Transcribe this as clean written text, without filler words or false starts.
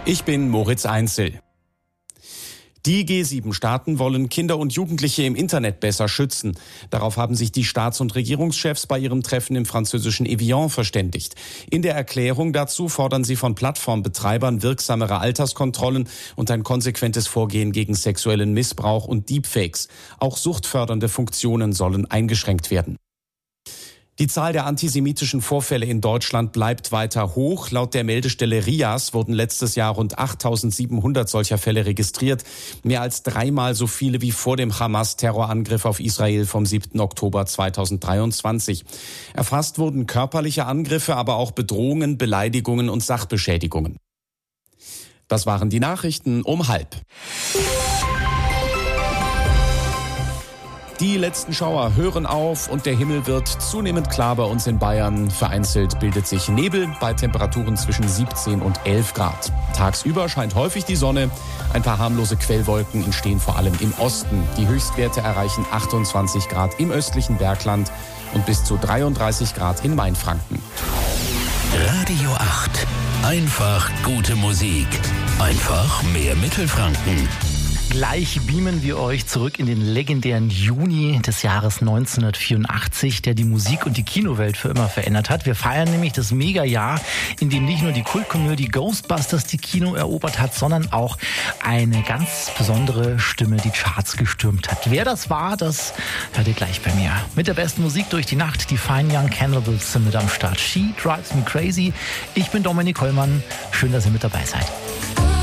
Ich bin Moritz Einzel. Die G7-Staaten wollen Kinder und Jugendliche im Internet besser schützen. Darauf haben sich die Staats- und Regierungschefs bei ihrem Treffen im französischen Evian verständigt. In der Erklärung dazu fordern sie von Plattformbetreibern wirksamere Alterskontrollen und ein konsequentes Vorgehen gegen sexuellen Missbrauch und Deepfakes. Auch suchtfördernde Funktionen sollen eingeschränkt werden. Die Zahl der antisemitischen Vorfälle in Deutschland bleibt weiter hoch. Laut der Meldestelle RIAS wurden letztes Jahr rund 8.700 solcher Fälle registriert. Mehr als 3-mal so viele wie vor dem Hamas-Terrorangriff auf Israel vom 7. Oktober 2023. Erfasst wurden körperliche Angriffe, aber auch Bedrohungen, Beleidigungen und Sachbeschädigungen. Das waren die Nachrichten um 12:30. Die letzten Schauer hören auf und der Himmel wird zunehmend klar bei uns in Bayern. Vereinzelt bildet sich Nebel bei Temperaturen zwischen 17 und 11 Grad. Tagsüber scheint häufig die Sonne. Ein paar harmlose Quellwolken entstehen vor allem im Osten. Die Höchstwerte erreichen 28 Grad im östlichen Bergland und bis zu 33 Grad in Mainfranken. Radio 8. Einfach gute Musik. Einfach mehr Mittelfranken. Gleich beamen wir euch zurück in den legendären Juni des Jahres 1984, der die Musik- und die Kinowelt für immer verändert hat. Wir feiern nämlich das Mega-Jahr, in dem nicht nur die Kultkomödie Ghostbusters die Kino erobert hat, sondern auch eine ganz besondere Stimme die Charts gestürmt hat. Wer das war, das hört ihr gleich bei mir. Mit der besten Musik durch die Nacht, die Fine Young Cannibals sind mit am Start. She Drives Me Crazy. Ich bin Dominik Hollmann. Schön, dass ihr mit dabei seid.